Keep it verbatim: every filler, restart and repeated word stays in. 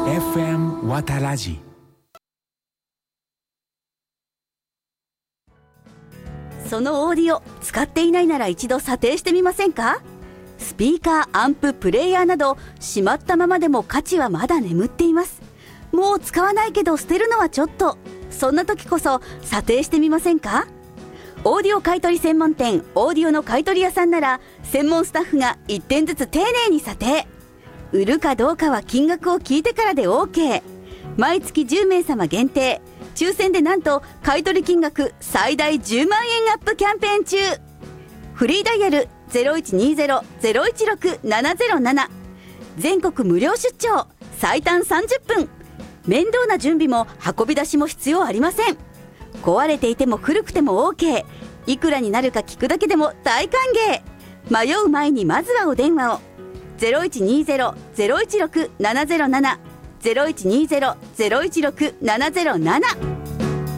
エフエム わたらじ。 そのオーディオ使っていないなら一度査定してみませんか？スピーカー、アンプ、プレイヤーなどしまったままでも価値はまだ眠っています。もう使わないけど捨てるのはちょっと、そんな時こそ査定してみませんか？オーディオ買取専門店オーディオの買取屋さんなら専門スタッフがいってんずつ丁寧に査定。売るかどうかは金額を聞いてからで OK。 毎月じゅうめいさま限定、抽選でなんと買取金額最大じゅうまんえんアップキャンペーン中。フリーダイヤル ゼロいちにゼロ ゼロいちろく ななゼロなな、 全国無料出張、最短さんじゅっぷん。面倒な準備も運び出しも必要ありません。壊れていても古くても OK。 いくらになるか聞くだけでも大歓迎。迷う前にまずはお電話を。 ゼロいちにゼロ ゼロいちろく ななゼロなな ゼロいちにゼロ ゼロいちろく ななゼロなな